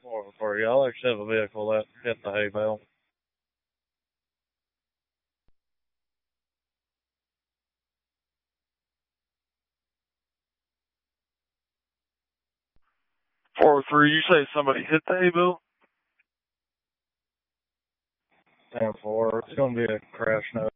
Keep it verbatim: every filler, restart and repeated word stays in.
for, for you. I actually have a vehicle that hit the hay bale. four oh three, you say somebody hit the hay bale? ten four, it's going to be a crash note.